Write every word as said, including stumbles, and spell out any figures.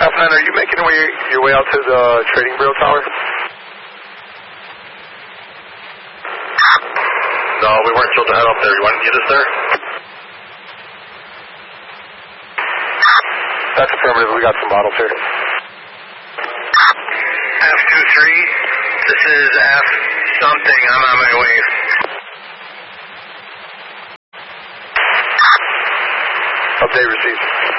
F nine, are you making your way, your way out to the Trading Bureau Tower? No, we weren't told to head up there. You want to get us there? That's affirmative. We got some bottles here. F two three, this is F something. I'm on my way. Update received.